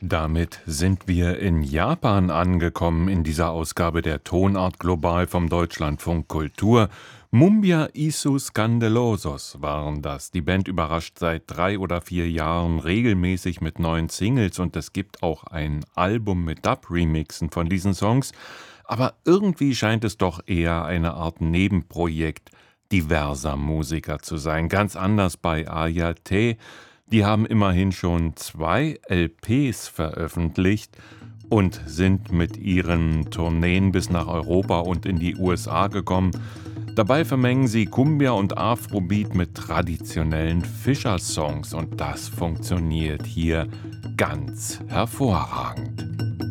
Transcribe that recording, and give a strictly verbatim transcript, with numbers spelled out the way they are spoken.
Damit sind wir in Japan angekommen in dieser Ausgabe der Tonart Global vom Deutschlandfunk Kultur. Mumbia Isu Scandalosos waren das. Die Band überrascht seit drei oder vier Jahren regelmäßig mit neuen Singles und es gibt auch ein Album mit Dub-Remixen von diesen Songs. Aber irgendwie scheint es doch eher eine Art Nebenprojekt diverser Musiker zu sein. Ganz anders bei Ayate. Die haben immerhin schon zwei L Ps veröffentlicht und sind mit ihren Tourneen bis nach Europa und in die U S A gekommen. Dabei vermengen sie Cumbia und Afrobeat mit traditionellen Fischer-Songs und das funktioniert hier ganz hervorragend.